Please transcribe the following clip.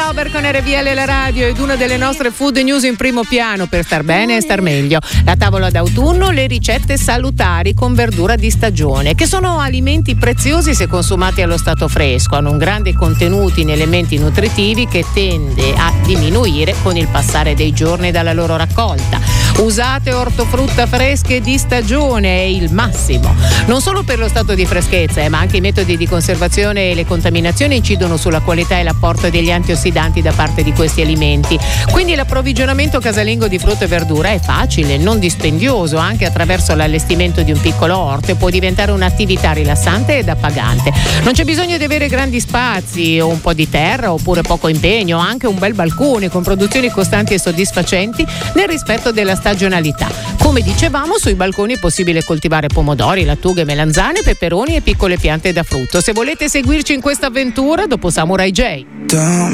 Glauber con RVL la radio ed una delle nostre food news in primo piano per star bene e star meglio. La tavola d'autunno, le ricette salutari con verdura di stagione, che sono alimenti preziosi se consumati allo stato fresco, hanno un grande contenuto in elementi nutritivi che tende a diminuire con il passare dei giorni dalla loro raccolta. Usate ortofrutta fresche di stagione, è il massimo. Non solo per lo stato di freschezza, ma anche i metodi di conservazione e le contaminazioni incidono sulla qualità e l'apporto degli antiossidanti da parte di questi alimenti. Quindi l'approvvigionamento casalingo di frutta e verdura è facile, non dispendioso, anche attraverso l'allestimento di un piccolo orto, e può diventare un'attività rilassante ed appagante. Non c'è bisogno di avere grandi spazi o un po' di terra oppure poco impegno, anche un bel balcone con produzioni costanti e soddisfacenti nel rispetto della stagionalità. Come dicevamo, sui balconi è possibile coltivare pomodori, lattughe, melanzane, peperoni e piccole piante da frutto. Se volete seguirci in questa avventura, dopo Samurai J. Don't